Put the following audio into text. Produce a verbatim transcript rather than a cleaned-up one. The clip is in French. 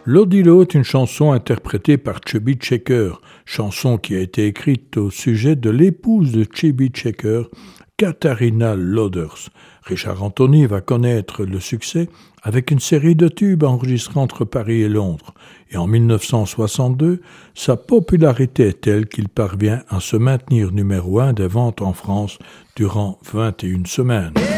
Lodilo est une chanson interprétée par Chubby Checker, chanson qui a été écrite au sujet de l'épouse de Chubby Checker, Katharina Loders. Richard Anthony va connaître le succès avec une série de tubes enregistrés entre Paris et Londres. Et en mille neuf cent soixante-deux, sa popularité est telle qu'il parvient à se maintenir numéro un des ventes en France durant vingt et une semaines.